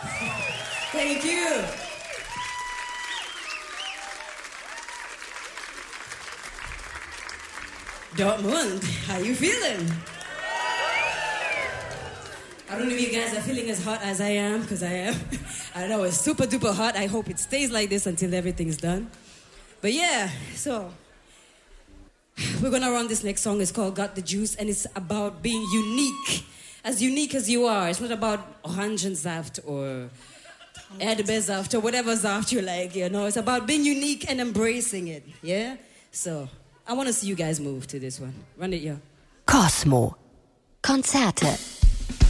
Thank you. Dortmund, how you feeling? I don't know if you guys are feeling as hot as I am, because I am. I know it's super duper hot. I hope it stays like this until everything's done. But yeah, so we're gonna run this next song. It's called Got the Juice, and it's about being unique as you are. It's not about Orangensaft or Erdbeersaft or whatever Saft you like, you know. It's about being unique and embracing it, yeah? So, I want to see you guys move to this one. Run it, yo. Cosmo. Konzerte.